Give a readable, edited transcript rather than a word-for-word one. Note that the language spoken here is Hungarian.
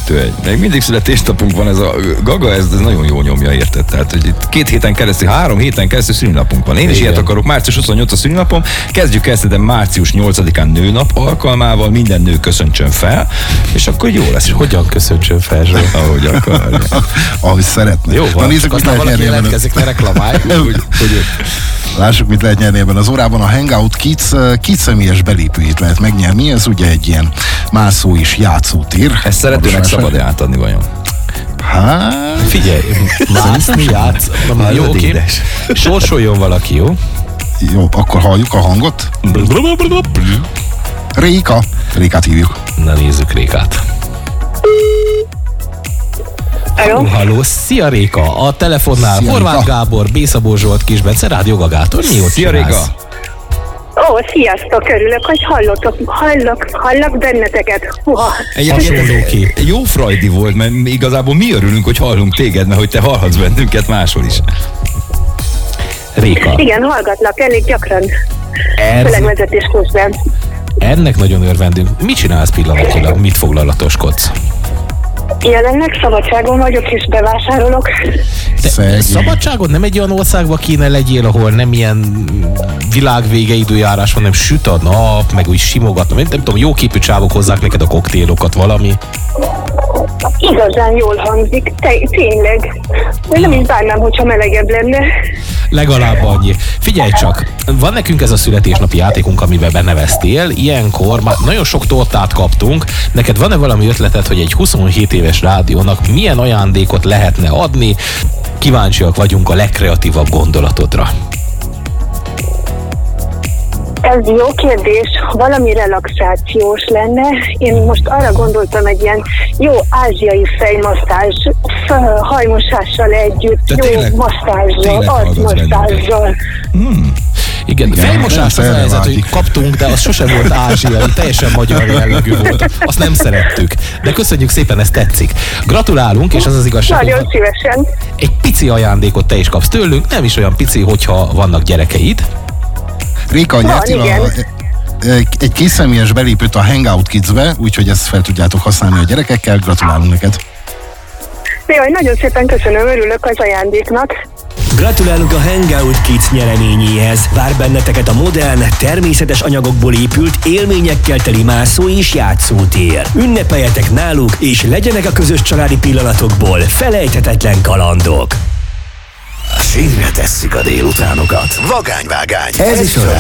2-1. Még mindig születésnapunk van, ez a Gaga, ez nagyon jó nyomja, érted? Tehát, hogy itt 2 héten keresztül, 3 héten keresztül szülinapunk van. Én is ilyet akarok, március 28 a szülinapom. Kezdjük ezt, de március 8-án nőnap alkalmával, minden nő köszöntsön fel, és akkor jó lesz. Hogyan köszöntsön fel, Zsó? Ahogy akarja. Ahogy szeretne. Jó van, nézzük, aztán valaki jelentkezik, ne reklamálj. Lássuk, mit lehet nyerni ebben az órában. A Hangout Kids 2 személyes belépőjét lehet megnyerni. Ez ugye egy ilyen mászó és játszótér. Ezt szeretőnek szabad-e átadni vajon? Hát... Figyelj, mászni, játsz. Jó, oké. Sorsoljon valaki, jó? Jó, akkor halljuk a hangot. Réka. Rékát hívjuk. Na nézzük Rékát. Halló, szia Réka! A telefonnál Szia, Horváth Réka. Gábor, B. Zsolt, Kis Bence, Rádió Gagától. Mi jót Szia, csinálsz? Réka! Ó, sziasztok, örülök, hogy hallak benneteket. Hasonló ki. Jó frajdi volt, mert igazából mi örülünk, hogy hallunk téged, mert hogy te hallhatsz bennünket máshol is. Réka, Igen, hallgatlak elég gyakran, főleg vezetés közben. ennek nagyon örvendünk. Mit csinálsz pillanatilag? Mit foglalatoskodsz? Jelenleg szabadságon vagyok és bevásárolok. Te szabadságon nem egy olyan országban kéne legyél, ahol nem ilyen világvége időjárás van, hanem süt a nap, meg úgy simogatna. Nem tudom, jó képű csávok hozzák neked a koktélokat, valami. Igazán jól hangzik, tényleg. Nem is bánnám, hogyha melegebb lenne. Legalább annyi. Figyelj csak, van nekünk ez a születésnapi játékunk, amiben beneveztél. Ilyenkor már nagyon sok tortát kaptunk. Neked van-e valami ötleted, hogy egy 27 éves rádiónak milyen ajándékot lehetne adni? Kíváncsiak vagyunk a legkreatívabb gondolatodra. Ez jó kérdés, valami relaxációs lenne. Én most arra gondoltam, egy ilyen jó ázsiai fejmasszázs, hajmosással együtt, De jó tényleg masszázsal, arcmasszázsal. Igen, fejmosást az a helyzet, hogy kaptunk, de az sose volt ázsiai, teljesen magyar jellegű volt. Azt nem szerettük. De köszönjük szépen, ez tetszik. Gratulálunk, és az az igazság, Nagyon hogy szívesen. egy pici ajándékot te is kapsz tőlünk, nem is olyan pici, hogyha vannak gyerekeid. Réka, nyertél igen. egy 2 személyes belépőt a Hangout Kids-be, úgyhogy ezt fel tudjátok használni a gyerekekkel. Gratulálunk neked. Jaj, nagyon szépen köszönöm, örülök az ajándéknak. Gratulálunk a Hangout Kids nyereményéhez. Vár benneteket a modern, természetes anyagokból épült, élményekkel teli mászó és játszótér. Ünnepeljetek náluk, és legyenek a közös családi pillanatokból felejthetetlen kalandok. Sínre tesszük a délutánokat. Vagányvágány. Ez is a